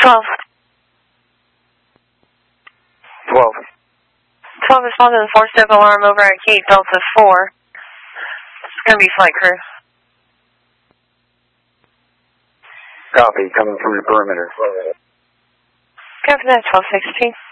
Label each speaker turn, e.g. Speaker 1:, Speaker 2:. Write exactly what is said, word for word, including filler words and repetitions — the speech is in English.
Speaker 1: twelve.
Speaker 2: twelve.
Speaker 1: twelve respond to the four-step alarm over at Cape Delta four. It's going to be flight crew.
Speaker 2: Copy, coming through the perimeter.
Speaker 1: Copy that, twelve sixteen.